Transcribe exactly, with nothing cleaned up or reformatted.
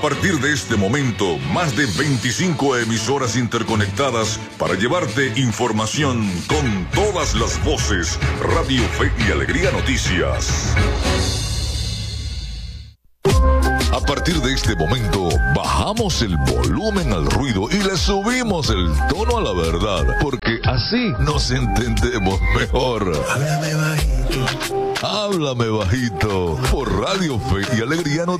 partir de este momento, más de veinticinco emisoras interconectadas para llevarte información con todas las voces. Radio Fe y Alegría Noticias. A partir de este momento, bajamos el volumen al ruido y le subimos el tono a la verdad, porque así nos entendemos mejor. Háblame bajito. Háblame bajito por Radio Fe y Alegría Noticias.